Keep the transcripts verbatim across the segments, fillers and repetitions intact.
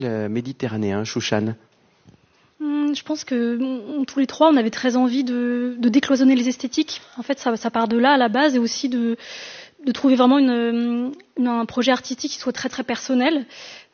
euh, méditerranéen, Chouchane? Je pense que on, tous les trois, on avait très envie de, de décloisonner les esthétiques. En fait, ça, ça part de là à la base, et aussi de, de trouver vraiment une, une, un projet artistique qui soit très très personnel.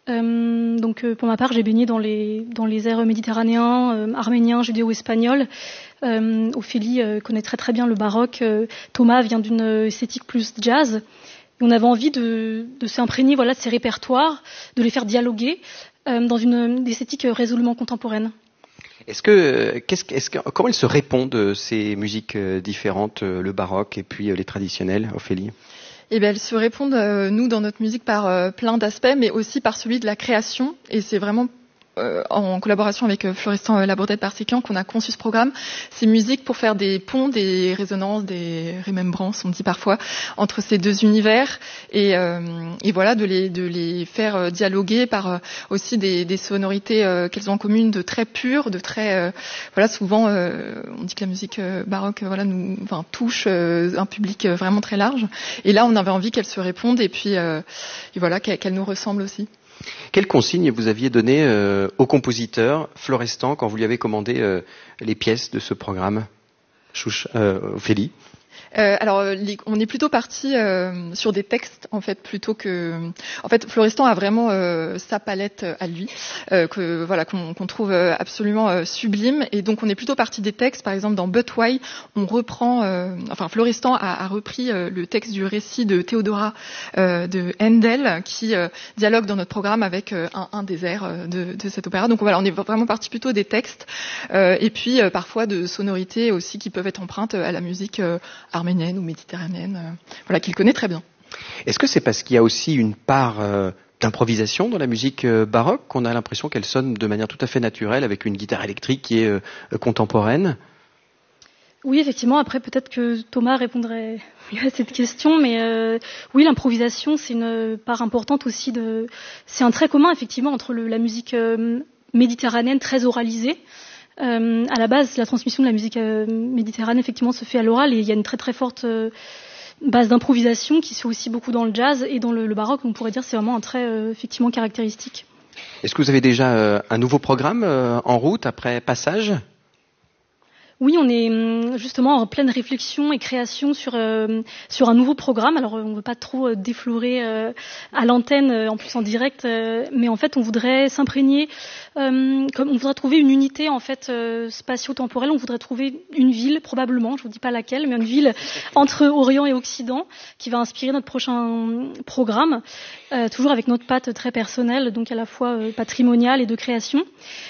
Euh, donc, pour ma part, j'ai baigné dans les dans les airs méditerranéens, euh, arméniens, judéo-espagnols. Euh, Ophélie euh, connaît très très bien le baroque. Euh, Thomas vient d'une esthétique plus jazz. Et on avait envie de, de s'imprégner, voilà, de ces répertoires, de les faire dialoguer euh, dans une, une esthétique résolument contemporaine. Est-ce que, qu'est-ce, est-ce que, comment elles se répondent, ces musiques différentes, le baroque et puis les traditionnelles, Ophélie? Eh bien, elles se répondent, euh, nous, dans notre musique, par euh, plein d'aspects, mais aussi par celui de la création. Et c'est vraiment euh, en collaboration avec euh, Florestan euh, Labordette-Barsekian qu'on a conçu ce programme. Ces musiques pour faire des ponts, des résonances, des remembrances, on dit parfois, entre ces deux univers. Et, euh, et voilà, de les, de les faire euh, dialoguer par euh, aussi des, des sonorités euh, qu'elles ont en commune, de très pures, de très... Euh, voilà, souvent, euh, on dit que la musique euh, baroque euh, voilà, nous, enfin, touche euh, un public euh, vraiment très large. Et là, on avait envie qu'elles se répondent et puis euh, et voilà, qu'elles, qu'elles nous ressemblent aussi. Quelles consignes vous aviez données euh, au compositeur Florestan quand vous lui avez commandé euh, les pièces de ce programme, Chouch, euh, Ophélie? Euh, alors, les, on est plutôt parti euh, sur des textes en fait plutôt que. En fait, Florestan a vraiment euh, sa palette à lui, euh, que voilà qu'on, qu'on trouve absolument euh, sublime. Et donc, on est plutôt parti des textes. Par exemple, dans But Why, on reprend. Euh, enfin, Florestan a, a repris euh, le texte du récit de Théodora euh, de Handel, qui euh, dialogue dans notre programme avec euh, un, un des airs euh, de, de cet opéra. Donc voilà, on est vraiment parti plutôt des textes euh, et puis euh, parfois de sonorités aussi qui peuvent être empreintes à la musique euh, arménienne ou méditerranéenne, euh, voilà, qu'il connaît très bien. Est-ce que c'est parce qu'il y a aussi une part euh, d'improvisation dans la musique euh, baroque qu'on a l'impression qu'elle sonne de manière tout à fait naturelle avec une guitare électrique qui est euh, contemporaine? Oui, effectivement. Après, peut-être que Thomas répondrait à cette question, mais euh, oui, l'improvisation, c'est une part importante aussi. De... C'est un trait commun, effectivement, entre le, la musique euh, méditerranéenne très oralisée. Euh, à la base, la transmission de la musique euh, méditerranéenne, effectivement, se fait à l'oral, et il y a une très très forte euh, base d'improvisation qui se fait aussi beaucoup dans le jazz et dans le, le baroque. On pourrait dire que c'est vraiment un trait euh, effectivement caractéristique. Est-ce que vous avez déjà euh, un nouveau programme euh, en route après Passage? Oui, on est justement en pleine réflexion et création sur euh, sur un nouveau programme. Alors, on ne veut pas trop euh, déflorer euh, à l'antenne, euh, en plus en direct, euh, mais en fait, on voudrait s'imprégner, euh, comme on voudrait trouver une unité en fait euh, spatio-temporelle. On voudrait trouver une ville, probablement, je vous dis pas laquelle, mais une ville entre Orient et Occident, qui va inspirer notre prochain programme, euh, toujours avec notre patte très personnelle, donc à la fois euh, patrimoniale et de création.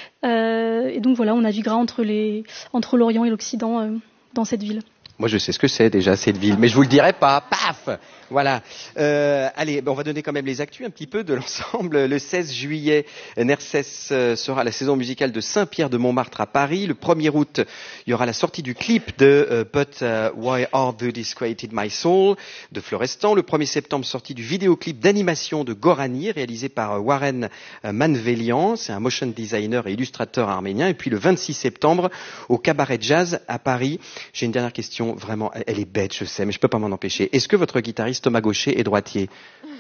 Euh, et donc voilà, on naviguera entre les entre l'Orient et l'Occident euh, dans cette ville. Moi, je sais ce que c'est déjà cette ville, mais je vous le dirai pas. Paf, voilà. Euh, allez, ben on va donner quand même les actus un petit peu de l'ensemble. Le seize juillet, Nercès euh, sera la saison musicale de Saint-Pierre-de-Montmartre à Paris. Le premier août, il y aura la sortie du clip de euh, But uh, Why Are You Disquieted My Soul de Florestan. Le premier septembre, sortie du vidéoclip d'animation de Gorani, réalisé par euh, Warren euh, Manvelian. C'est un motion designer et illustrateur arménien. Et puis le vingt-six septembre, au Cabaret Jazz à Paris. J'ai une dernière question. Vraiment, elle est bête, je sais, mais je peux pas m'en empêcher. Est-ce que votre guitariste Thomas Gaucher est droitier?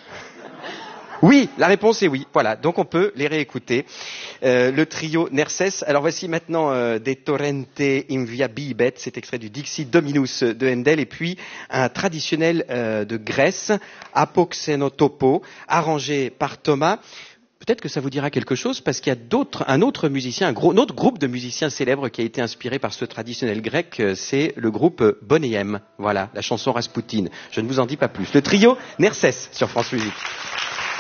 Oui, la réponse est oui. Voilà, donc on peut les réécouter. Euh, le trio Nercès. Alors voici maintenant euh, des Torrente in via Bibet, c'est extrait du Dixi Dominus de Handel, et puis un traditionnel euh, de Grèce, Apoxénotopo, arrangé par Thomas. Peut-être que ça vous dira quelque chose, parce qu'il y a d'autres, un autre musicien, un, gros, un autre groupe de musiciens célèbres qui a été inspiré par ce traditionnel grec, c'est le groupe Boneyem. Voilà, la chanson Raspoutine. Je ne vous en dis pas plus. Le trio Nercès sur France Musique.